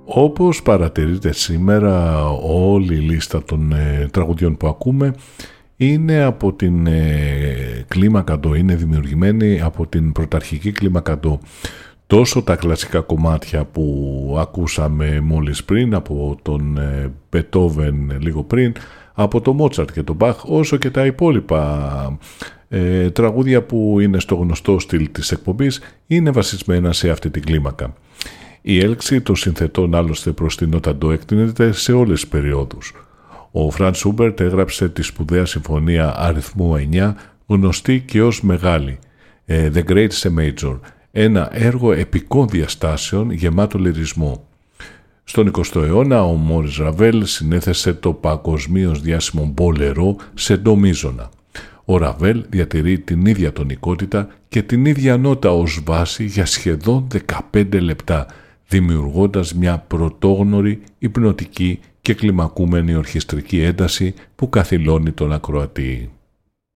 Όπως παρατηρείτε σήμερα, όλη η λίστα των τραγουδιών που ακούμε είναι από την κλίμακα ντο, είναι δημιουργημένη από την πρωταρχική κλίμακα ντο. Τόσο τα κλασικά κομμάτια που ακούσαμε μόλις πριν, από τον Μπετόβεν λίγο πριν, από τον Μότσαρτ και τον Μπαχ, όσο και τα υπόλοιπα τραγούδια που είναι στο γνωστό στυλ της εκπομπής, είναι βασισμένα σε αυτή την κλίμακα. Η έλξη των συνθετών άλλωστε προς την νότα ντο εκτείνεται σε όλες τις περιόδους. Ο Φραντ Σούμπερτ έγραψε τη σπουδαία συμφωνία αριθμού 9, γνωστή και ως μεγάλη, The Great C Major, ένα έργο επικών διαστάσεων γεμάτο λυρισμό. Στον 20ο αιώνα ο Μόρις Ραβέλ συνέθεσε το παγκοσμίως διάσημο μπολερό σε ντο μείζωνα. Ο Ραβέλ διατηρεί την ίδια τονικότητα και την ίδια νότα ως βάση για σχεδόν 15 λεπτά, δημιουργώντας μια πρωτόγνωρη, υπνοτική και κλιμακούμενη ορχιστρική ένταση που καθυλώνει τον ακροατή.